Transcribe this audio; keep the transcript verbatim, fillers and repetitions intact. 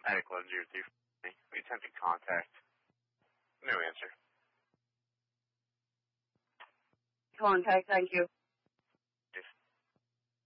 Attic eleven zero three. We attempted contact. No answer. Contact, thank you.